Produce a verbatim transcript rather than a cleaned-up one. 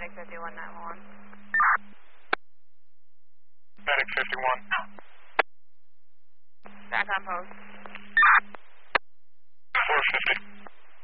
Medic fifty-one nine one one. Medic fifty-one. Back on post.